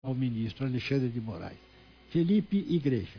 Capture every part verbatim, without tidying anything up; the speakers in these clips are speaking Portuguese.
ao ministro Alexandre de Moraes. Felipe Igreja.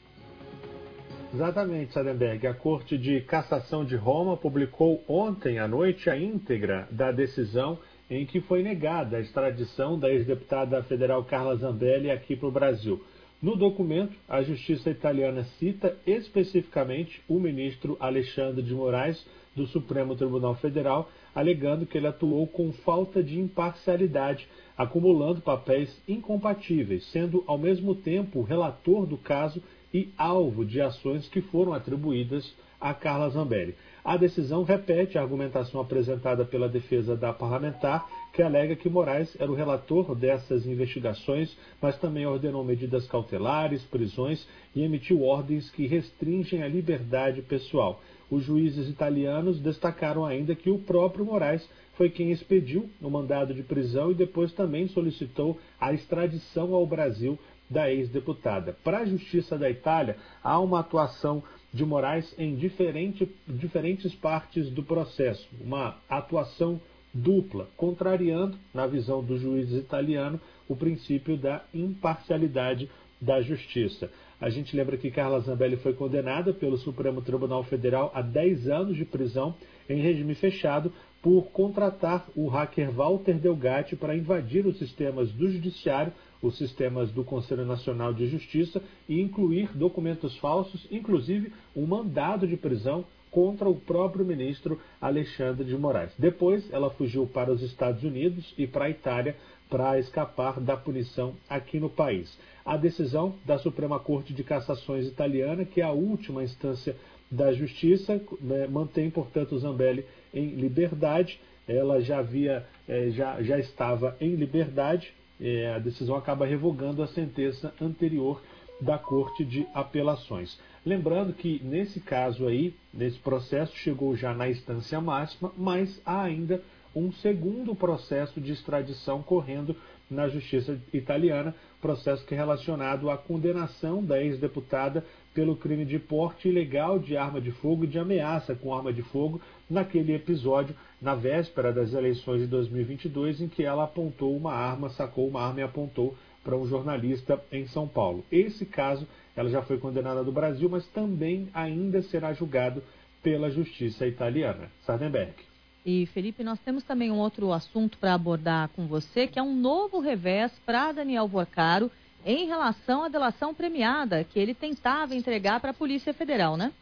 Exatamente, Sadenberg. A Corte de Cassação de Roma publicou ontem à noite a íntegra da decisão em que foi negada a extradição da ex-deputada federal Carla Zambelli aqui para o Brasil. No documento, a Justiça italiana cita especificamente o ministro Alexandre de Moraes, do Supremo Tribunal Federal, alegando que ele atuou com falta de imparcialidade, acumulando papéis incompatíveis, sendo ao mesmo tempo relator do caso e alvo de ações que foram atribuídas a Carla Zambelli. A decisão repete a argumentação apresentada pela defesa da parlamentar, que alega que Moraes era o relator dessas investigações, mas também ordenou medidas cautelares, prisões e emitiu ordens que restringem a liberdade pessoal. Os juízes italianos destacaram ainda que o próprio Moraes foi quem expediu o mandado de prisão e depois também solicitou a extradição ao Brasil da ex-deputada. Para a Justiça da Itália, há uma atuação de Moraes em diferente, diferentes partes do processo, uma atuação dupla, contrariando, na visão dos juízes italianos, o princípio da imparcialidade da justiça. A gente lembra que Carla Zambelli foi condenada pelo Supremo Tribunal Federal a dez anos de prisão em regime fechado por contratar o hacker Walter Delgatti para invadir os sistemas do Judiciário, os sistemas do Conselho Nacional de Justiça e incluir documentos falsos, inclusive um mandado de prisão contra o próprio ministro Alexandre de Moraes. Depois, ela fugiu para os Estados Unidos e para a Itália para escapar da punição aqui no país. A decisão da Suprema Corte de Cassações italiana, que é a última instância da Justiça, né, mantém, portanto, Zambelli em liberdade. Ela já, havia, eh, já, já estava em liberdade. Eh, a decisão acaba revogando a sentença anterior da Corte de Apelações. Lembrando que, nesse caso aí, nesse processo, chegou já na instância máxima, mas há ainda um segundo processo de extradição correndo na Justiça italiana, processo que é relacionado à condenação da ex-deputada pelo crime de porte ilegal de arma de fogo e de ameaça com arma de fogo naquele episódio, na véspera das eleições de dois mil e vinte e dois, em que ela apontou uma arma, sacou uma arma e apontou para um jornalista em São Paulo. Esse caso, ela já foi condenada do Brasil, mas também ainda será julgado pela Justiça italiana. Sardenberg. E, Felipe, nós temos também um outro assunto para abordar com você, que é um novo revés para Daniel Vorcaro em relação à delação premiada que ele tentava entregar para a Polícia Federal, né?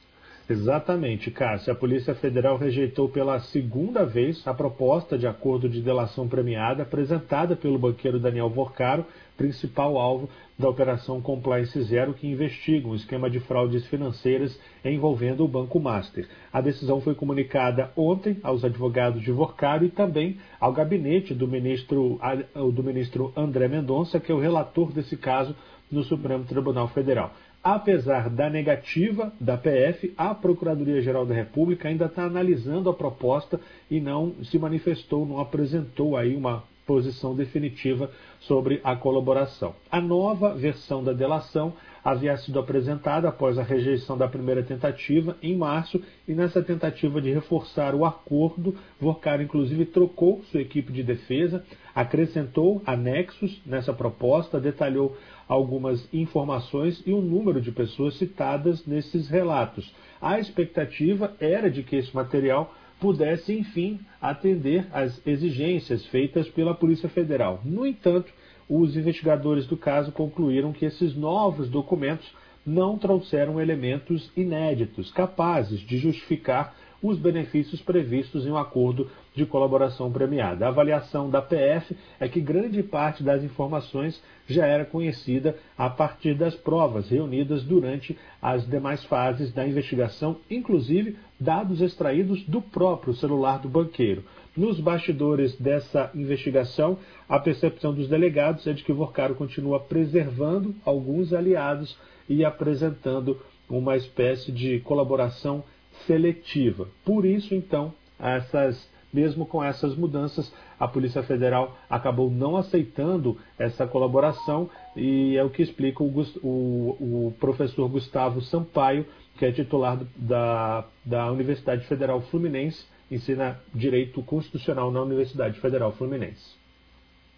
Exatamente, Cássia. A Polícia Federal rejeitou pela segunda vez a proposta de acordo de delação premiada apresentada pelo banqueiro Daniel Vorcaro, principal alvo da Operação Compliance Zero, que investiga um esquema de fraudes financeiras envolvendo o Banco Master. A decisão foi comunicada ontem aos advogados de Vorcaro e também ao gabinete do ministro, do ministro André Mendonça, que é o relator desse caso no Supremo Tribunal Federal. Apesar da negativa da P F, a Procuradoria-Geral da República ainda está analisando a proposta e não se manifestou, não apresentou aí uma posição definitiva sobre a colaboração. A nova versão da delação havia sido apresentada após a rejeição da primeira tentativa em março, e nessa tentativa de reforçar o acordo, Vorcaro inclusive trocou sua equipe de defesa, acrescentou anexos nessa proposta, detalhou algumas informações e o número de pessoas citadas nesses relatos. A expectativa era de que esse material pudesse, enfim, atender às exigências feitas pela Polícia Federal. No entanto, os investigadores do caso concluíram que esses novos documentos não trouxeram elementos inéditos, capazes de justificar os benefícios previstos em um acordo de colaboração premiada. A avaliação da P F é que grande parte das informações já era conhecida a partir das provas reunidas durante as demais fases da investigação, inclusive dados extraídos do próprio celular do banqueiro. Nos bastidores dessa investigação, a percepção dos delegados é de que Vorcaro continua preservando alguns aliados e apresentando uma espécie de colaboração seletiva. Por isso, então, essas, mesmo com essas mudanças, a Polícia Federal acabou não aceitando essa colaboração, e é o que explica o, o, o professor Gustavo Sampaio, que é titular da, da Universidade Federal Fluminense, ensina Direito Constitucional na Universidade Federal Fluminense.